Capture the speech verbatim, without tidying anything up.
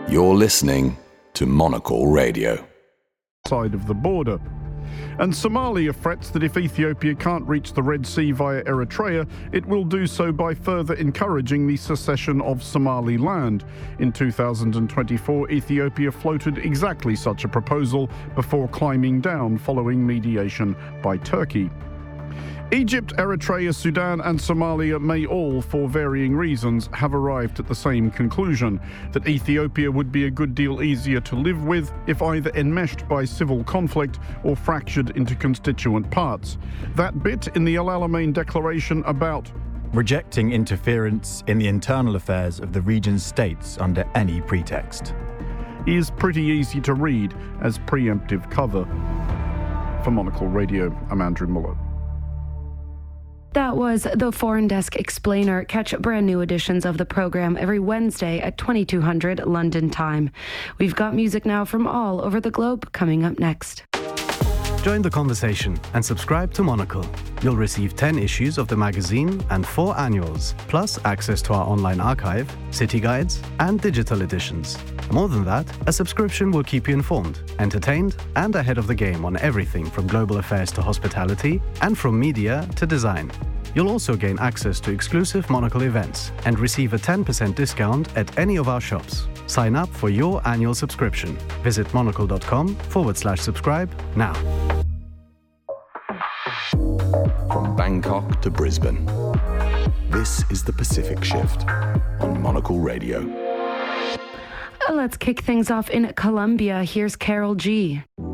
You're listening to Monocle Radio. Side of the border. And Somalia frets that if Ethiopia can't reach the Red Sea via Eritrea, it will do so by further encouraging the secession of Somaliland. In two thousand twenty-four, Ethiopia floated exactly such a proposal before climbing down following mediation by Turkey. Egypt, Eritrea, Sudan and Somalia may all, for varying reasons, have arrived at the same conclusion, that Ethiopia would be a good deal easier to live with if either enmeshed by civil conflict or fractured into constituent parts. That bit in the El Alamein Declaration about rejecting interference in the internal affairs of the region's states under any pretext is pretty easy to read as preemptive cover. For Monocle Radio, I'm Andrew Muller. That was the Foreign Desk Explainer. Catch brand new editions of the program every Wednesday at twenty-two hundred London time. We've got music now from all over the globe coming up next. Join the conversation and subscribe to Monocle. You'll receive ten issues of the magazine and four annuals, plus access to our online archive, city guides, and digital editions. More than that, a subscription will keep you informed, entertained, and ahead of the game on everything from global affairs to hospitality, and from media to design. You'll also gain access to exclusive Monocle events and receive a ten percent discount at any of our shops. Sign up for your annual subscription. Visit monocle.com forward slash subscribe now. From Bangkok to Brisbane, this is the Pacific Shift on Monocle Radio. Let's kick things off in Colombia. Here's Carol G.